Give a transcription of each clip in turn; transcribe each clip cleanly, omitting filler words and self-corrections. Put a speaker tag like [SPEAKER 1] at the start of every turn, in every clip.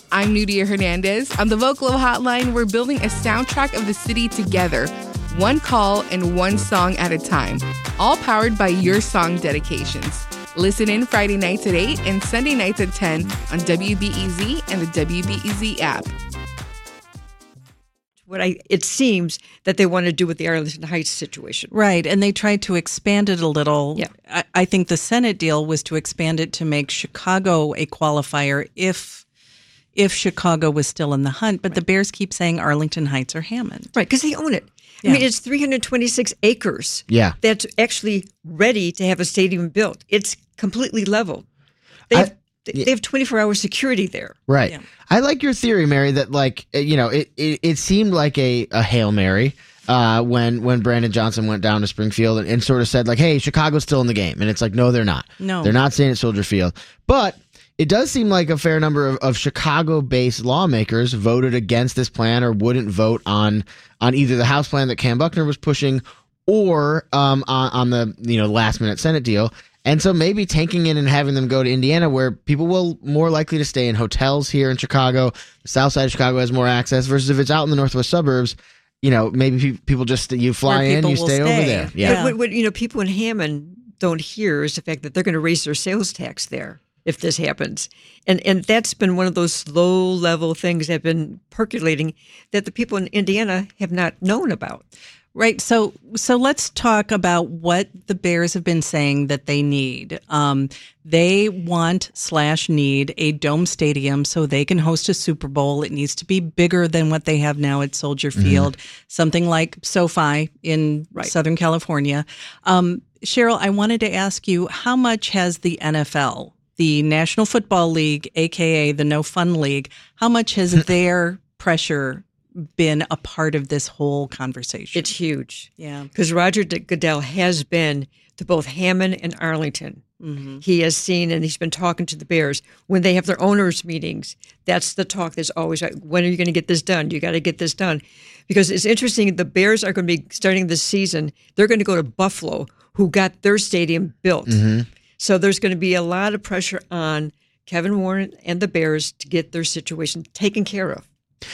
[SPEAKER 1] I'm Nudia Hernandez. On the Vocalo Hotline, we're building a soundtrack of the city together, one call and one song at a time, all powered by your song dedications. Listen in Friday nights at 8 and Sunday nights at 10 on WBEZ and the WBEZ app.
[SPEAKER 2] It seems that they want to do with the Arlington Heights situation.
[SPEAKER 3] Right, and they tried to expand it a little.
[SPEAKER 2] Yeah.
[SPEAKER 3] I think the Senate deal was to expand it to make Chicago a qualifier if Chicago was still in the hunt. But the Bears keep saying Arlington Heights or Hammond.
[SPEAKER 2] Right, because they own it.
[SPEAKER 3] Yeah.
[SPEAKER 2] I mean, it's 326 acres.
[SPEAKER 4] Yeah.
[SPEAKER 2] That's actually ready to have a stadium built. It's completely level. They have 24-hour security there.
[SPEAKER 4] Right.
[SPEAKER 3] Yeah.
[SPEAKER 4] I like your theory, Mary, that it seemed like a Hail Mary when Brandon Johnson went down to Springfield and sort of said, like, hey, Chicago's still in the game. And it's like, no, they're not.
[SPEAKER 3] No.
[SPEAKER 4] They're not staying at Soldier Field. But it does seem like a fair number of Chicago-based lawmakers voted against this plan or wouldn't vote on either the House plan that Cam Buckner was pushing or on the last-minute Senate deal. And so maybe tanking in and having them go to Indiana, where people will more likely to stay in hotels here in Chicago. The south side of Chicago has more access versus if it's out in the northwest suburbs, maybe people just, you fly in, you stay over there.
[SPEAKER 2] Yeah. But what people in Hammond don't hear is the fact that they're going to raise their sales tax there if this happens. And that's been one of those low-level things that have been percolating that the people in Indiana have not known about.
[SPEAKER 3] Right. So let's talk about what the Bears have been saying that they need. They want/need a dome stadium so they can host a Super Bowl. It needs to be bigger than what they have now at Soldier Field, something like SoFi in Southern California. Cheryl, I wanted to ask you, how much has the NFL, the National Football League, a.k.a. the No Fun League, how much has their pressure been a part of this whole conversation?
[SPEAKER 2] It's huge.
[SPEAKER 3] Yeah.
[SPEAKER 2] Because Roger Goodell has been to both Hammond and Arlington. Mm-hmm. He has seen and he's been talking to the Bears. When they have their owners' meetings, that's the talk that's always, when are you going to get this done? You got to get this done. Because it's interesting, the Bears are going to be starting this season. They're going to go to Buffalo, who got their stadium built. Mm-hmm. So there's going to be a lot of pressure on Kevin Warren and the Bears to get their situation taken care of.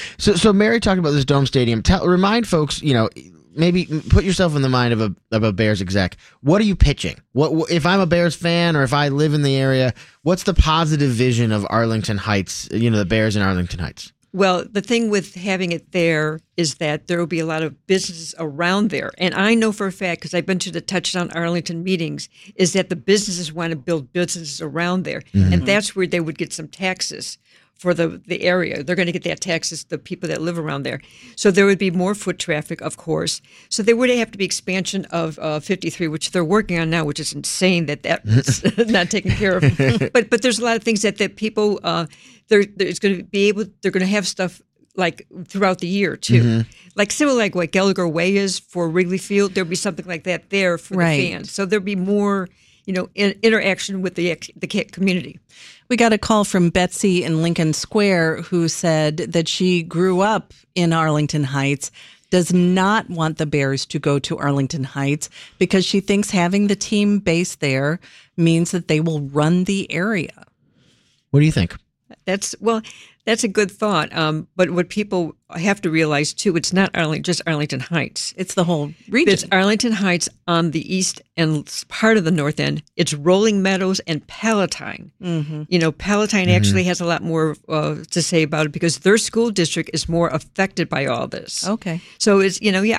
[SPEAKER 4] So Mary talked about this dome stadium. Remind folks, maybe put yourself in the mind of a Bears exec. What are you pitching? What if I'm a Bears fan or if I live in the area? What's the positive vision of Arlington Heights? The Bears in Arlington Heights.
[SPEAKER 2] Well, the thing with having it there is that there will be a lot of businesses around there. And I know for a fact, because I've been to the Touchdown Arlington meetings, is that the businesses want to build businesses around there. Mm-hmm. And that's where they would get some taxes for the area. They're going to get that taxes, the people that live around there. So there would be more foot traffic, of course. So there would have to be expansion of 53, which they're working on now, which is insane that's not taken care of. But there's a lot of things that people, they're going to have stuff like throughout the year too. Mm-hmm. Like similar like what Gallagher Way is for Wrigley Field, there'll be something like that there for the fans. So there'll be more interaction with the community.
[SPEAKER 3] We got a call from Betsy in Lincoln Square who said that she grew up in Arlington Heights, does not want the Bears to go to Arlington Heights because she thinks having the team based there means that they will run the area.
[SPEAKER 4] What do you think?
[SPEAKER 2] That's a good thought. But what people have to realize, too, it's not just Arlington Heights.
[SPEAKER 3] It's the whole region.
[SPEAKER 2] It's Arlington Heights on the east and part of the north end. It's Rolling Meadows and Palatine. Mm-hmm. Palatine actually has a lot more to say about it because their school district is more affected by all this.
[SPEAKER 3] Okay.
[SPEAKER 2] So it's,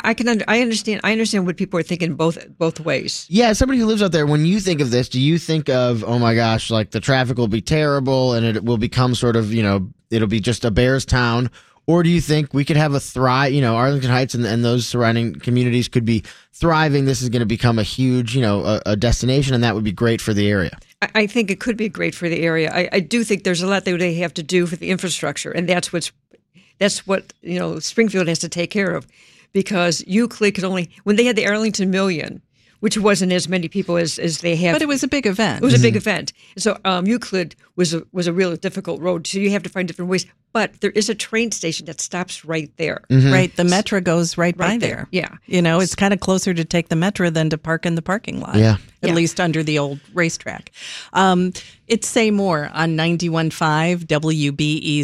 [SPEAKER 2] I understand what people are thinking both ways.
[SPEAKER 4] Yeah, as somebody who lives out there, when you think of this, do you think of, oh my gosh, like the traffic will be terrible and it will become sort of, it'll be just a Bears town? Or do you think we could have Arlington Heights and those surrounding communities could be thriving? This is going to become a huge, a destination, and that would be great for the area.
[SPEAKER 2] I think it could be great for the area. I do think there's a lot that they have to do for the infrastructure, and that's what Springfield has to take care of, because Euclid could only, when they had the Arlington Million, which wasn't as many people as they have.
[SPEAKER 3] But it was a big event.
[SPEAKER 2] It was a big event. So Euclid was a real difficult road. So you have to find different ways. But there is a train station that stops right there.
[SPEAKER 3] Mm-hmm. Right. The Metro goes right by there.
[SPEAKER 2] Yeah.
[SPEAKER 3] It's kind of closer to take the Metro than to park in the parking lot.
[SPEAKER 4] Yeah.
[SPEAKER 3] At least under the old racetrack. It's Say More on 91.5 WBEZ.